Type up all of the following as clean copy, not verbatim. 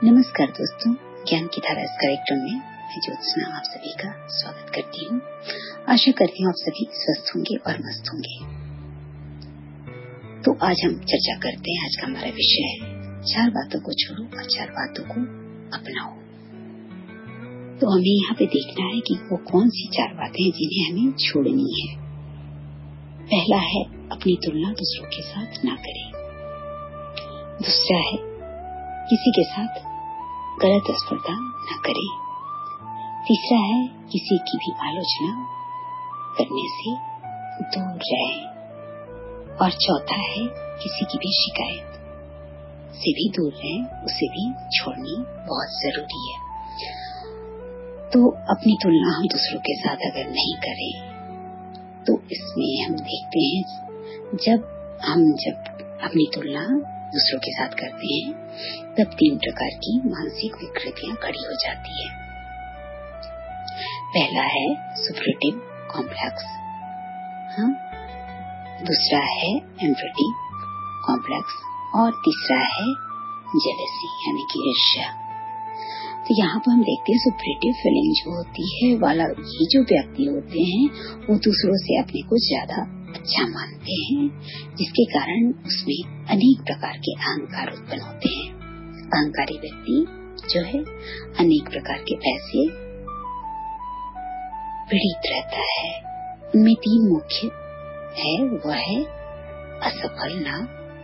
नमस्कार दोस्तों, ज्ञान की धारा इस कार्यक्रम में मैं ज्योत्सना आप सभी का स्वागत करती हूँ। आशा करती हूँ आप सभी स्वस्थ होंगे और मस्त होंगे। तो आज हम चर्चा करते हैं। आज का हमारा विषय है 4 बातों को छोड़ो और 4 बातों को अपनाओ। तो हमें यहाँ पे देखना है कि वो कौन सी 4 बातें हैं जिन्हें हमें छोड़नी है। पहला है अपनी तुलना दूसरों के साथ ना करें। दूसरा है किसी के साथ गलत स्पर्धा न करें। तीसरा है किसी की भी आलोचना करने से दूर रहें। और चौथा है किसी की भी शिकायत से भी दूर रहें, उसे भी छोड़नी बहुत जरूरी है। तो अपनी तुलना हम दूसरों के साथ अगर नहीं करें तो इसमें हम देखते हैं जब अपनी तुलना दूसरों के साथ करते हैं तब 3 प्रकार की मानसिक विकृतियां खड़ी हो जाती है। पहला है सुपरलेटिव कॉम्प्लेक्स, दूसरा है एम्प्थी कॉम्प्लेक्स और तीसरा है जेलसी यानी कि ईर्ष्या। तो यहाँ पर हम देखते हैं सुपरलेटिव फीलिंग जो होती है वाला ये जो व्यक्ति होते हैं वो दूसरों से अपने को ज्यादा अच्छा मानते हैं, जिसके कारण उसमें अनेक प्रकार के अहंकार उत्पन्न होते हैं। अहंकारी व्यक्ति जो है अनेक प्रकार के पैसे पीड़ित रहता है। उनमें 3 मुख्य है, वो है असफल ना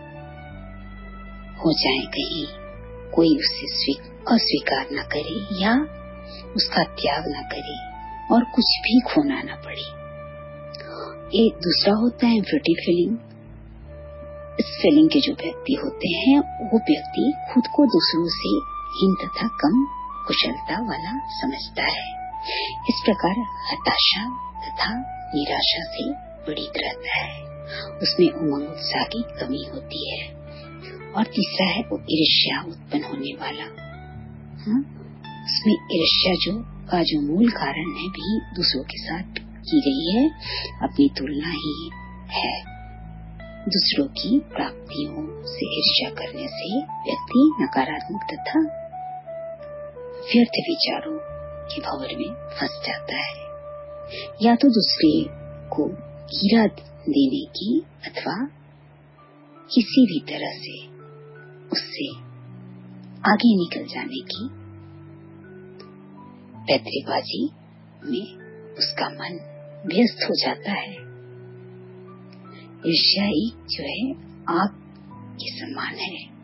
हो जाए, कहीं कोई उसे अस्वीकार न करे या उसका त्याग न करे और कुछ भी खोना न पड़े। एक दूसरा होता है एम्प्थी फीलिंग। इस फीलिंग के जो व्यक्ति होते हैं वो व्यक्ति खुद को दूसरों से हीन तथा कम कुशलता वाला समझता है। इस प्रकार हताशा तथा निराशा से पीड़ित रहता है। उसमें उमंग उत्साह की कमी होती है। और तीसरा है वो ईर्ष्या उत्पन्न होने वाला। उसमें ईर्ष्या जो मूल कारण है भी दूसरों के साथ की गई है, अपनी तुलना ही है। दूसरों की प्राप्तियों से ईर्ष्या करने से व्यक्ति नकारात्मक तथा व्यर्थ विचारों के भंवर में फंस जाता है। या तो दूसरे को गिरा देने की अथवा किसी भी तरह से उससे आगे निकल जाने की पैतरेबाजी में उसका मन व्यस्त हो जाता है। ईर्ष्या जो है आग के समान है,